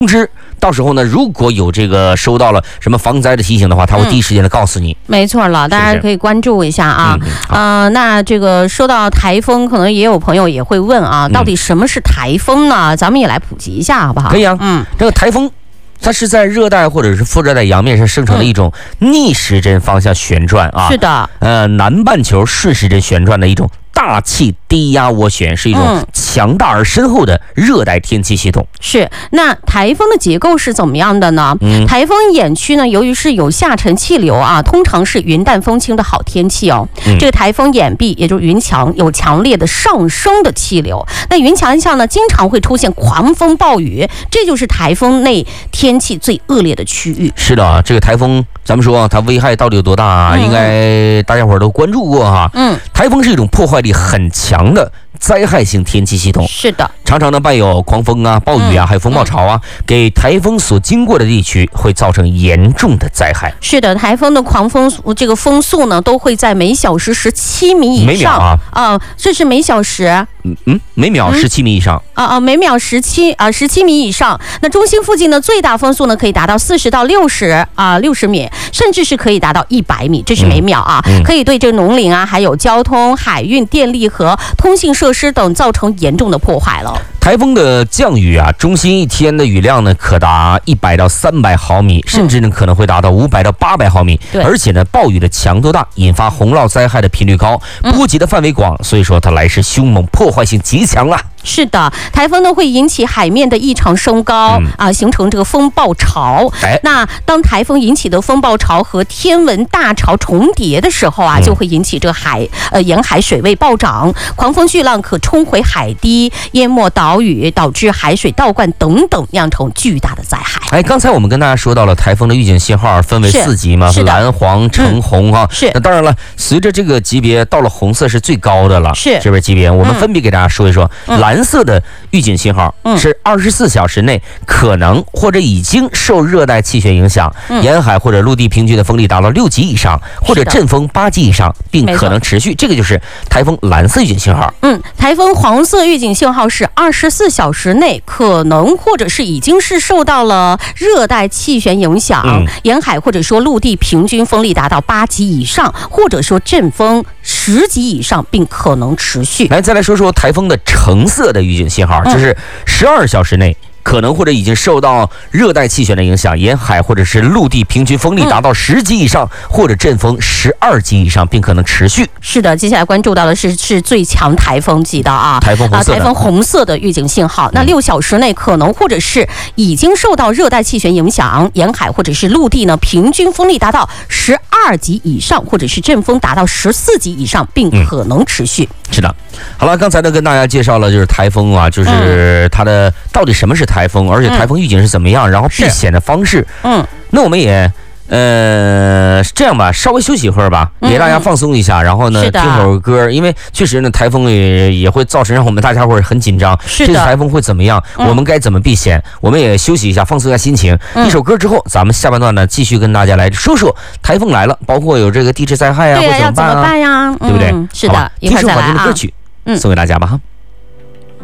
通知，到时候呢，如果有这个收到了什么防灾的提醒的话，他会第一时间的告诉你。 没错了，大家可以关注一下啊。那这个说到台风，可能也有朋友也会问啊，到底什么是台风呢？咱们也来普及一下，好不好？ 可以啊。这个台风，它是在热带或者是副热带洋面上生成的一种逆时针方向旋转啊。 是的。 南半球顺时针旋转的一种大气低压涡旋，是一种强大而深厚的热带天气系统。 是，那台风的结构是怎么样的呢？台风眼区呢，由于是有下沉气流啊，通常是云淡风轻的好天气哦。这个台风眼壁，也就是云墙，有强烈的上升的气流。那云墙下呢，经常会出现狂风暴雨，这就是台风内天气最恶劣的区域。 是的，这个台风，咱们说它危害到底有多大啊？应该大家伙都关注过哈。台风是一种破坏力很强的灾害性天气系统。是的，常常呢伴有狂风啊、暴雨啊，还有风暴潮啊，给台风所经过的地区会造成严重的灾害。 是的，台风的狂风这个风速呢，都会在每小时17米以上。 每秒啊？ 这是每小时。 每秒17米以上。 每秒17米以上。那中心附近的最大风速呢，可以达到40到60米，甚至是可以达到100米，这是每秒啊。可以对这个农林啊，还有交通、海运、电力和通信设施等造成严重的破坏了。 台风的降雨啊，中心一天的雨量呢可达100到300毫米，甚至呢可能会达到500到800毫米。而且呢，暴雨的强度大，引发洪涝灾害的频率高，波及的范围广，所以说它来势凶猛，破坏性极强啊。 是的，台风呢会引起海面的异常升高形成这个风暴潮。那当台风引起的风暴潮和天文大潮重叠的时候啊，就会引起这个沿海水位暴涨，狂风巨浪可冲毁海堤，淹没岛屿，导致海水倒灌等等，酿成巨大的灾害。 刚才我们跟大家说到了台风的预警信号分为4级嘛，蓝、黄、橙、红啊。那当然了，随着这个级别到了红色是最高的了，这边级别我们分别给大家说一说。蓝色的预警信号是24小时内可能或者已经受热带气旋影响，沿海或者陆地平均的风力达到6级以上，或者阵风8级以上，并可能持续。这个就是台风蓝色预警信号。 台风黄色预警信号是24小时内可能或者是已经是受到了热带气旋影响，沿海或者说陆地平均风力达到8级以上，或者说阵风10级以上，并可能持续。 再来说说台风的橙色的预警信号，这是12小时内可能或者已经受到热带气旋的影响，沿海或者是陆地平均风力达到10级以上，或者阵风12级以上，并可能持续。 是的，接下来关注到的是最强台风级的台风红色的预警信号。那6小时内可能或者是已经受到热带气旋影响，沿海或者是陆地呢平均风力达到12级以上，或者是阵风达到14级以上，并可能持续。 是的，好了，刚才呢跟大家介绍了就是台风啊，就是它的到底什么是台风，而且台风预警是怎么样，然后避险的方式。那我们也这样吧，稍微休息一会儿吧，给大家放松一下，然后呢听会儿歌，因为确实呢台风也会造成让我们大家伙很紧张。这次台风会怎么样？我们该怎么避险？我们也休息一下，放松一下心情。一首歌之后，咱们下半段呢继续跟大家来说说台风来了，包括有这个地质灾害啊，或怎么办啊？ 对呀， 对不对？ 是的，一会儿再来啊。 听首好听的歌曲送给大家吧哈。